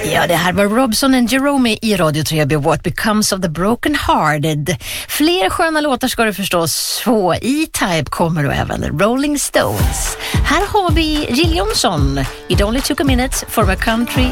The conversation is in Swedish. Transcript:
Ja, det här var Robson and Jerome i Radio 3B, What Becomes of the Broken Hearted. Fler sköna låtar ska du förstås få. E-Type kommer då även Rolling Stones. Här har vi Jill Johnson. It only took a minute for my country